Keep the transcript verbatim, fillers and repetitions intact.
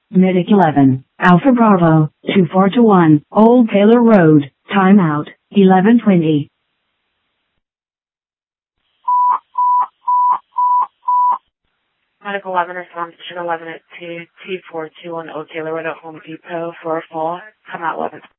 Medic eleven, Alpha Bravo, two four two one, Old Taylor Road, timeout, eleven twenty. Medic eleven, response to eleven at two two four two one Old Taylor Road at Home Depot for a fall. Come out eleven.